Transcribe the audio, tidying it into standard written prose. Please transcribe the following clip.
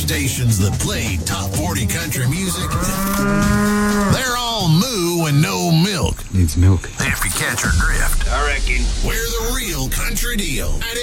stations that play top 40 country music, they're all moo and no milk. Needs milk. If you catch our drift. I reckon. We're the real country deal.